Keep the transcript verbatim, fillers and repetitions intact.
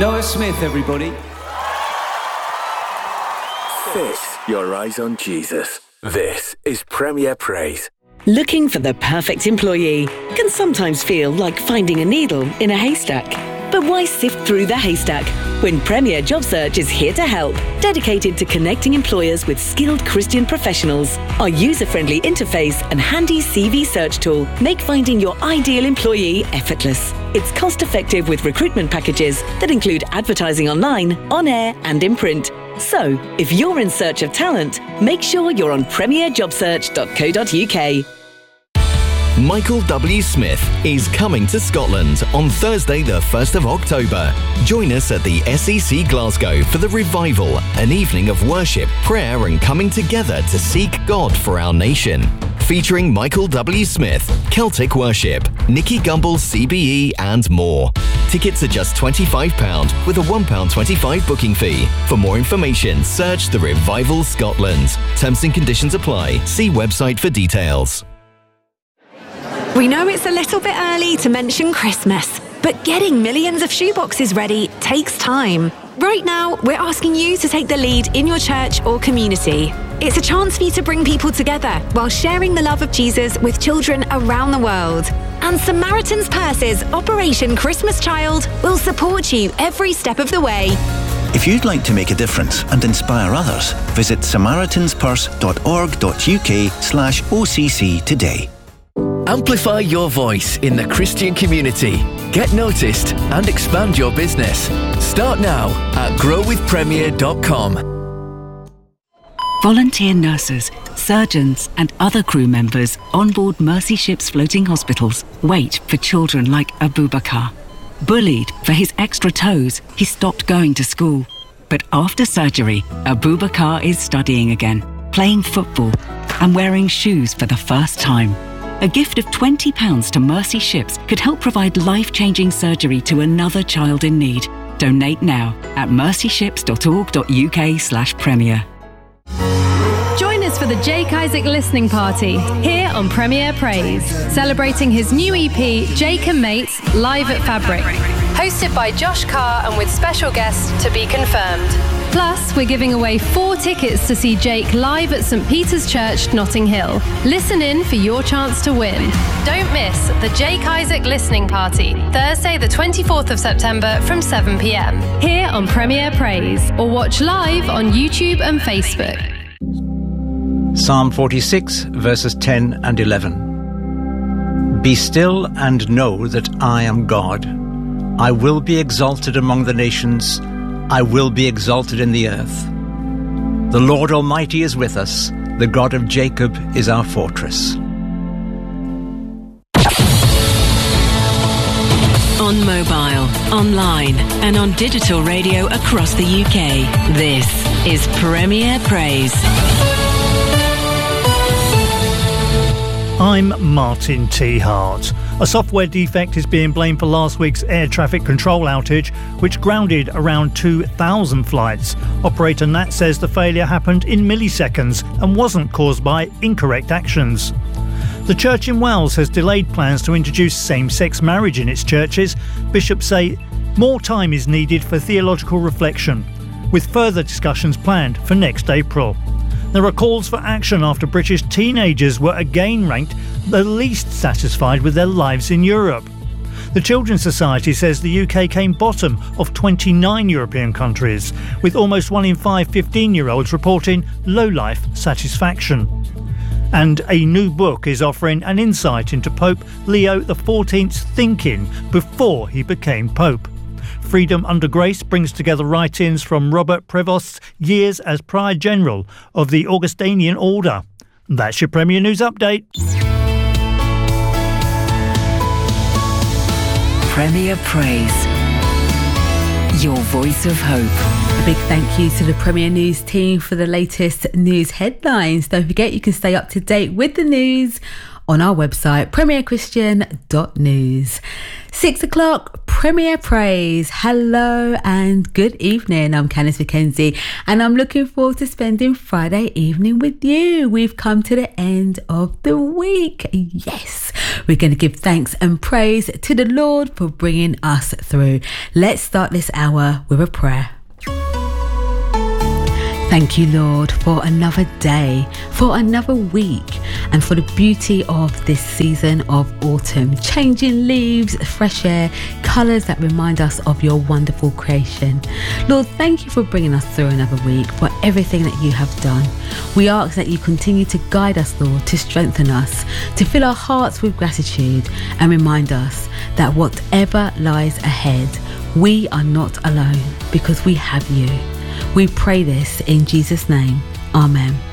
Noah Smith, everybody. Fix your eyes on Jesus. This is Premier Praise. Looking for the perfect employee can sometimes feel like finding a needle in a haystack. But why sift through the haystack when Premier Job Search is here to help, dedicated to connecting employers with skilled Christian professionals? Our user-friendly interface and handy C V search tool make finding your ideal employee effortless. It's cost-effective with recruitment packages that include advertising online, on air and in print. So, if you're in search of talent, make sure you're on premier job search dot co dot uk. Michael W. Smith is coming to Scotland on Thursday the first of October. Join us at the S E C Glasgow for the Revival, an evening of worship, prayer and coming together to seek God for our nation. Featuring Michael W. Smith, Celtic Worship, Nicky Gumbel C B E and more. Tickets are just twenty-five pounds with a one pound twenty-five booking fee. For more information, search The Revival Scotland. Terms and conditions apply. See website for details. We know it's a little bit early to mention Christmas, but getting millions of shoeboxes ready takes time. Right now, we're asking you to take the lead in your church or community. It's a chance for you to bring people together while sharing the love of Jesus with children around the world. And Samaritan's Purse's Operation Christmas Child will support you every step of the way. If you'd like to make a difference and inspire others, visit samaritans purse dot org dot uk slash O C C today. Amplify your voice in the Christian community. Get noticed and expand your business. Start now at grow with premier dot com. Volunteer nurses, surgeons and other crew members on board Mercy Ships floating hospitals wait for children like Abubakar. Bullied for his extra toes, he stopped going to school. But after surgery, Abubakar is studying again, playing football and wearing shoes for the first time. A gift of twenty pounds to Mercy Ships could help provide life-changing surgery to another child in need. Donate now at mercy ships dot org dot uk slash premier. Join us for the Jake Isaac listening party here on Premier Praise, celebrating his new E P, Jake and Mates, live at Fabric. Hosted by Josh Carr and with special guests to be confirmed. Plus, we're giving away four tickets to see Jake live at St Peter's Church, Notting Hill. Listen in for your chance to win. Don't miss the Jake Isaac listening party, Thursday the twenty-fourth of September from seven p m, here on Premier Praise, or watch live on YouTube and Facebook. Psalm forty-six, verses ten and eleven. Be still and know that I am God. I will be exalted among the nations. I will be exalted in the earth. The Lord Almighty is with us. The God of Jacob is our fortress. On mobile, online and on digital radio across the U K, this is Premier Praise. I'm Martin T. Hart. A software defect is being blamed for last week's air traffic control outage, which grounded around two thousand flights. Operator Nat says the failure happened in milliseconds and wasn't caused by incorrect actions. The church in Wales has delayed plans to introduce same-sex marriage in its churches. Bishops say more time is needed for theological reflection, with further discussions planned for next April. There are calls for action after British teenagers were again ranked the least satisfied with their lives in Europe. The Children's Society says the U K came bottom of twenty-nine European countries, with almost one in five fifteen-year-olds reporting low life satisfaction. And a new book is offering an insight into Pope Leo the fourteenth's thinking before he became Pope. Freedom Under Grace brings together write-ins from Robert Prevost's years as Prior General of the Augustinian Order. That's your Premier News Update. Premier Praise, your voice of hope. A big thank you to the Premier News team for the latest news headlines. Don't forget you can stay up to date with the news on our website, premier christian dot news. Six o'clock. Premier Praise. Hello and good evening. I'm Candice McKenzie and I'm looking forward to spending Friday evening with you. We've come to the end of the week. Yes, we're going to give thanks and praise to the Lord for bringing us through. Let's start this hour with a prayer. Thank you, Lord, for another day, for another week, and for the beauty of this season of autumn. Changing leaves, fresh air, colours that remind us of your wonderful creation. Lord, thank you for bringing us through another week, for everything that you have done. We ask that you continue to guide us, Lord, to strengthen us, to fill our hearts with gratitude, and remind us that whatever lies ahead, we are not alone because we have you. We pray this in Jesus' name. Amen.